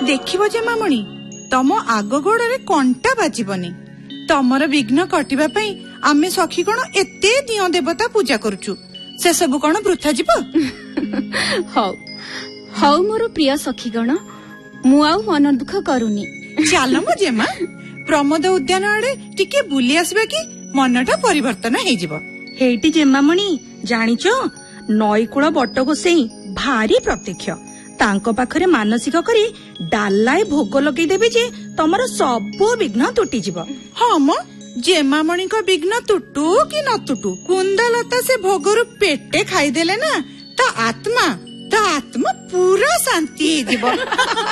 देखिबो जे मामणी तम आग गोड़े कंटा बाजिबनी तमर विघ्न कटिबा पई आमे सखी कोन एते दियो देवता पूजा करूचु से सब कोन वृथा जीवो हौ हौ मोर प्रिय सखीगण मु आउ मन दुख करूनी चलो मो जेमा प्रमोद उद्यान आड़े टिके बुली आसबे कि मनटा परिवर्तन हे जीवो हेटी जेमामणी जानिचो नईकूल बट गोसेई भारी प्रत्यक्ष तांको पाखरे मानसिक करी डालाए भोग लगे देबे जे तमर सब विघ्न तुटी जीवो हाँ मो जेमामणी को विघ्न तुटू कि न तुटू कुंदलता से भोगरु पेटे खाई देले ना ता आत्मा पूरा शांति हे जीवो